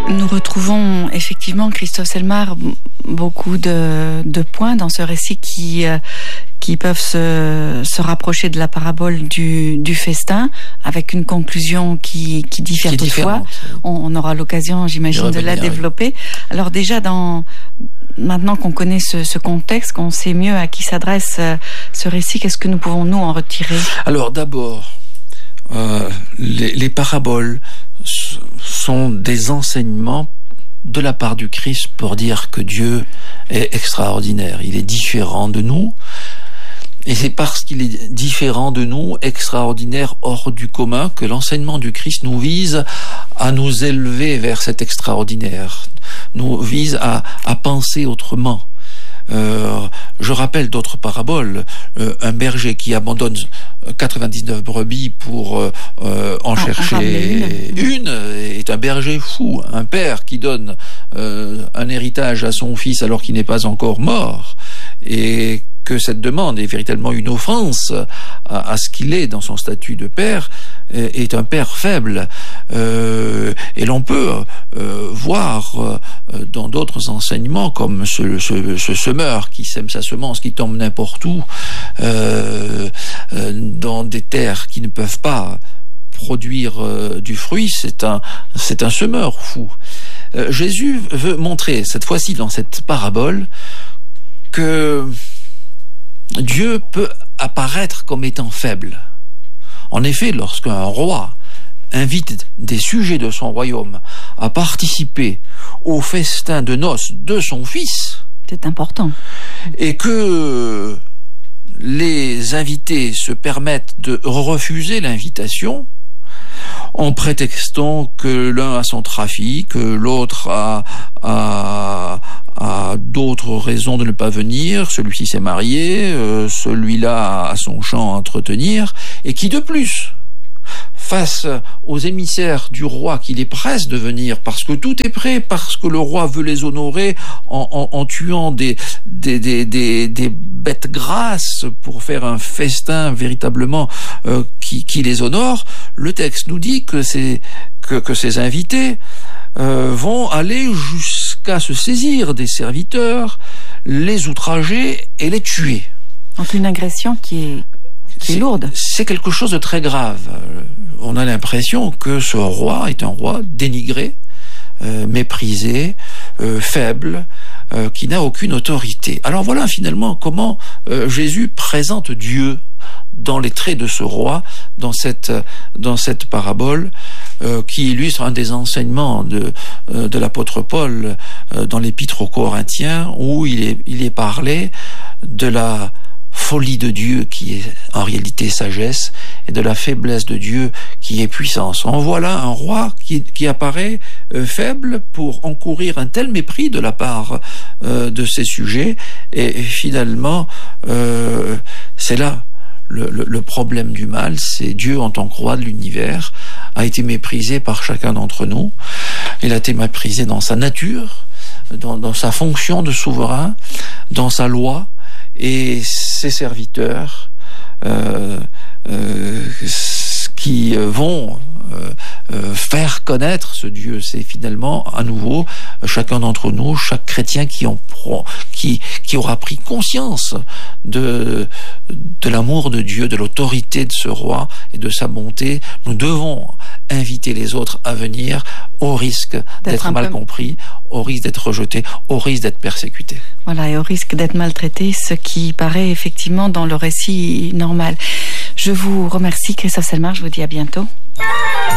Nous retrouvons effectivement, Christophe Selmar, beaucoup de points dans ce récit qui peuvent se rapprocher de la parabole du festin, avec une conclusion qui diffère toutefois. On aura l'occasion, j'imagine, de la développer. Alors déjà, maintenant qu'on connaît ce contexte, qu'on sait mieux à qui s'adresse ce récit, qu'est-ce que nous pouvons nous en retirer? Alors d'abord, les paraboles sont des enseignements de la part du Christ pour dire que Dieu est extraordinaire. Il est différent de nous. Et c'est parce qu'il est différent de nous, extraordinaire, hors du commun, que l'enseignement du Christ nous vise à nous élever vers cet extraordinaire, nous vise à penser autrement. Je rappelle d'autres paraboles. Un berger qui abandonne 99 brebis pour en chercher une est un berger fou. Un père qui donne un héritage à son fils alors qu'il n'est pas encore mort, et que cette demande est véritablement une offense à ce qu'il est dans son statut de père, est un père faible. Et l'on peut voir dans d'autres enseignements, comme ce semeur qui sème sa semence, qui tombe n'importe où, dans des terres qui ne peuvent pas produire du fruit, c'est un semeur fou. Jésus veut montrer, cette fois-ci dans cette parabole, que Dieu peut apparaître comme étant faible. En effet, lorsqu'un roi invite des sujets de son royaume à participer au festin de noces de son fils, c'est important, et que les invités se permettent de refuser l'invitation en prétextant que l'un a son trafic, que l'autre a d'autres raisons de ne pas venir, celui-ci s'est marié, celui-là a son champ à entretenir, et qui de plus, face aux émissaires du roi qui les pressent de venir, parce que tout est prêt, parce que le roi veut les honorer en tuant des bêtes grasses pour faire un festin véritablement qui les honore, le texte nous dit que ces invités vont aller jusqu'à se saisir des serviteurs, les outrager et les tuer. Donc une agression qui est lourde. C'est quelque chose de très grave. On a l'impression que ce roi est un roi dénigré, méprisé, faible, qui n'a aucune autorité. Alors voilà finalement comment Jésus présente Dieu dans les traits de ce roi, dans cette parabole, qui illustre un des enseignements de l'apôtre Paul dans l'épître aux Corinthiens, où il est parlé de la folie de Dieu qui est en réalité sagesse, et de la faiblesse de Dieu qui est puissance. En voilà un roi qui apparaît faible pour encourir un tel mépris de la part de ses sujets, et finalement c'est là le problème du mal. C'est Dieu en tant que roi de l'univers a été méprisé par chacun d'entre nous. Il a été méprisé dans sa nature, dans sa fonction de souverain, dans sa loi, et ses serviteurs qui vont faire connaître ce Dieu. C'est finalement à nouveau chacun d'entre nous, chaque chrétien qui aura pris conscience de l'amour de Dieu, de l'autorité de ce roi et de sa bonté. Nous devons inviter les autres à venir, au risque d'être mal compris, au risque d'être rejeté, au risque d'être persécuté. Voilà, et au risque d'être maltraité, ce qui paraît effectivement dans le récit normal. Je vous remercie, Christophe Selmar, je vous dis à bientôt.